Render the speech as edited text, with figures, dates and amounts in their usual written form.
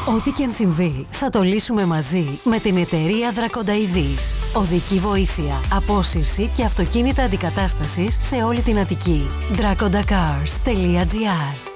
Ό,τι και αν συμβεί, θα το λύσουμε μαζί με την εταιρεία Drakonda EVs. Οδική βοήθεια, απόσυρση και αυτοκίνητα αντικατάστασης σε όλη την Αττική. DrakondaCars.gr